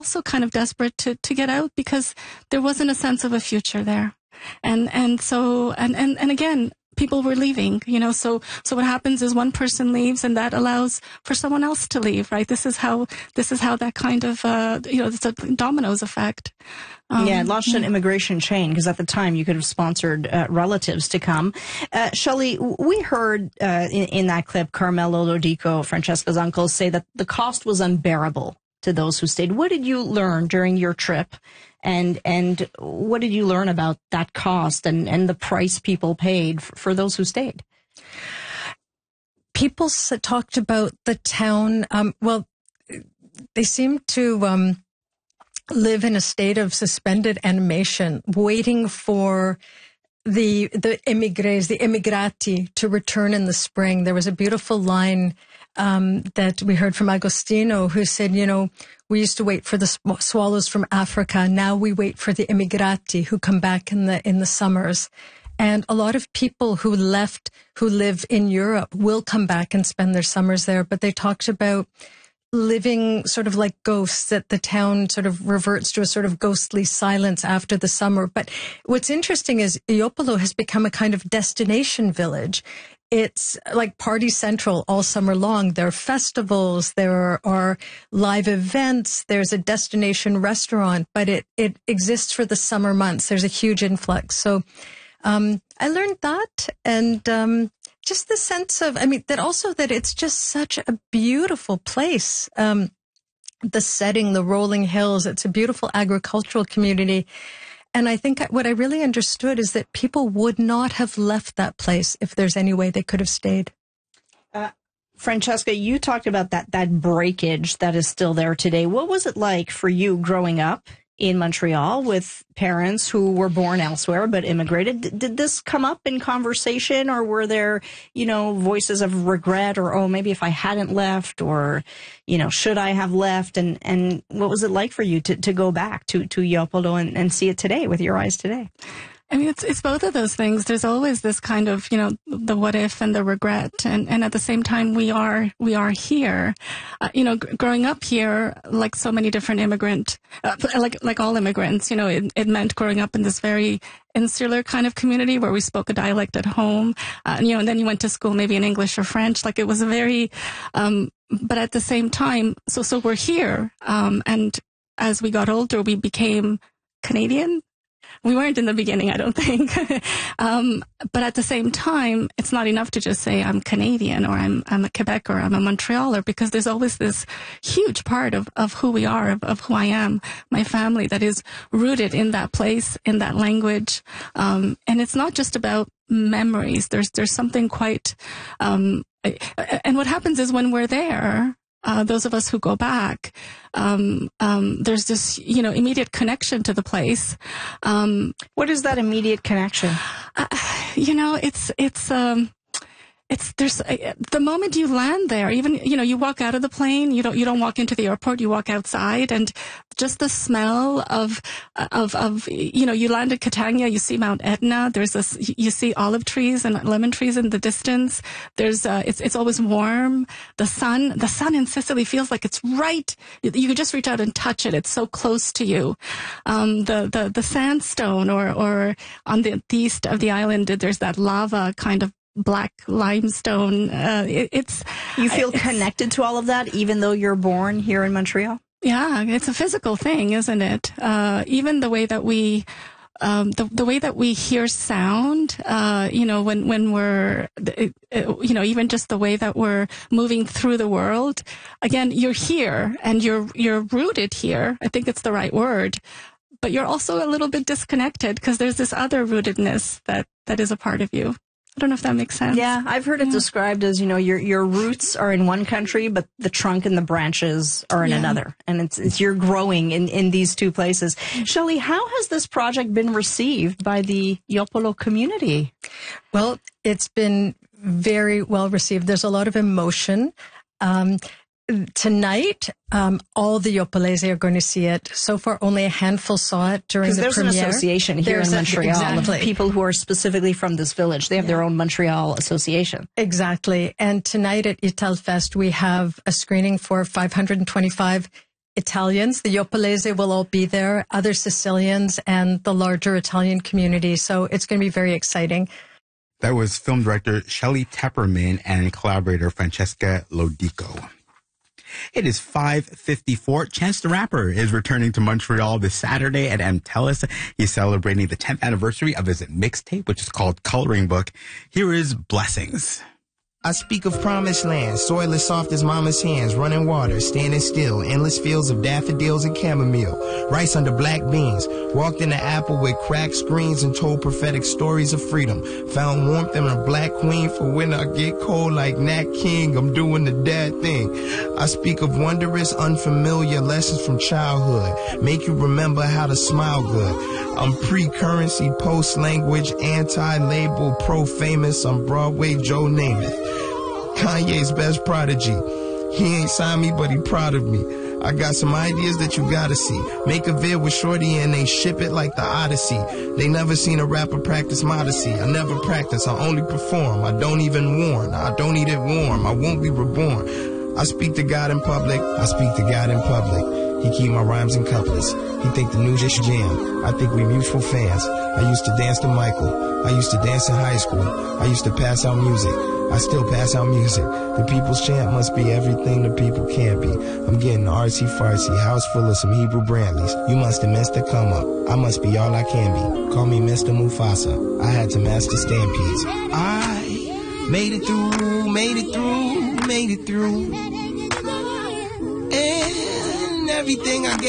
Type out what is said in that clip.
also kind of desperate to get out because there wasn't a sense of a future there. And so again, people were leaving, so what happens is one person leaves and that allows for someone else to leave, right? This is how that kind of, it's a dominoes effect. It launched an immigration chain because at the time you could have sponsored relatives to come. Shelley, we heard in that clip Carmelo Lodico, Francesca's uncle, say that the cost was unbearable to those who stayed. What did you learn during your trip? And what did you learn about that cost and the price people paid for those who stayed? People talked about the town. They seemed to live in a state of suspended animation, waiting for the immigrati to return in the spring. There was a beautiful line that we heard from Agostino, who said, we used to wait for the swallows from Africa. Now we wait for the immigrati who come back in the summers. And a lot of people who live in Europe will come back and spend their summers there. But they talked about living sort of like ghosts, that the town sort of reverts to a sort of ghostly silence after the summer. But what's interesting is Iopolo has become a kind of destination village. It's like party central all summer long. There are festivals, there are live events, there's a destination restaurant, but it exists for the summer months. There's a huge influx. So I learned that, and just the sense of, that it's just such a beautiful place. The setting, the rolling hills, it's a beautiful agricultural community. And I think what I really understood is that people would not have left that place if there's any way they could have stayed. Francesca, you talked about that breakage that is still there today. What was it like for you growing up in Montreal with parents who were born elsewhere but immigrated? Did this come up in conversation, or were there, voices of regret, or, maybe if I hadn't left, or, should I have left? And what was it like for you to go back to Iopolo and see it today with your eyes today? It's both of those things. There's always this kind of, the what if and the regret. And at the same time, we are here. Growing up here, like so many different like all immigrants, it meant growing up in this very insular kind of community where we spoke a dialect at home, and then you went to school maybe in English or French. Like it was a very, but at the same time, so we're here. And as we got older, we became Canadian. We weren't in the beginning, I don't think. But at the same time, it's not enough to just say I'm Canadian, or I'm a Quebec, or I'm a Montrealer, because there's always this huge part of who we are, of who I am, my family, that is rooted in that place, in that language. And it's not just about memories. There's something quite, and what happens is when we're there, those of us who go back, there's this, immediate connection to the place. What is that immediate connection? There's the moment you land there, even, you walk out of the plane, you don't walk into the airport, you walk outside, and just the smell of, you land at Catania, you see Mount Etna, you see olive trees and lemon trees in the distance. There's, it's always warm. The sun in Sicily feels like it's right. You could just reach out and touch it. It's so close to you. The sandstone or on the east of the island, there's that lava kind of black limestone. You feel connected to all of that, even though you're born here in Montreal? Yeah, it's a physical thing, isn't it? Even the way that we, the way that we hear sound, when we're, even just the way that we're moving through the world. Again, you're here and you're rooted here. I think it's the right word. But you're also a little bit disconnected because there's this other rootedness that is a part of you. I don't know if that makes sense. Yeah, I've heard it described as, your roots are in one country, but the trunk and the branches are in another. And it's you're growing in these two places. Shelley, how has this project been received by the Iopolo community? Well, it's been very well received. There's a lot of emotion. Tonight, all the Iopolese are going to see it. So far, only a handful saw it during the premiere. There's an association here in Montreal. Exactly. People who are specifically from this village. They have their own Montreal association. Exactly. And tonight at Italfest, we have a screening for 525 Italians. The Yopolese will all be there, other Sicilians, and the larger Italian community. So it's going to be very exciting. That was film director Shelley Tepperman and collaborator Francesca Lodico. It is 5:54. Chance the Rapper is returning to Montreal this Saturday at MTELUS. He's celebrating the 10th anniversary of his mixtape, which is called Coloring Book. Here is Blessings. I speak of promised land, soil as soft as mama's hands, running water, standing still, endless fields of daffodils and chamomile, rice under black beans, walked in the apple with cracked screens and told prophetic stories of freedom, found warmth in a black queen for when I get cold like Nat King, I'm doing the dad thing. I speak of wondrous, unfamiliar lessons from childhood, make you remember how to smile good. I'm pre-currency, post-language, anti-label, pro-famous, I'm Broadway Joe Namath. Kanye's best prodigy. He ain't signed me, but he proud of me. I got some ideas that you gotta see. Make a vid with Shorty and they ship it like the Odyssey. They never seen a rapper practice modesty. I never practice, I only perform. I don't even warn, I don't eat it warm. I won't be reborn. I speak to God in public, I speak to God in public. He keep my rhymes in couplets. He think the new just jam. I think we mutual fans. I used to dance to Michael. I used to dance in high school. I used to pass out music. I still pass out music. The people's chant must be everything the people can't be. I'm getting artsy-fartsy, house full of some Hebrew Brandleys. You must have missed the come up. I must be all I can be. Call me Mr. Mufasa. I had to master stampedes. I made it through, made it through, made it through. And everything I gave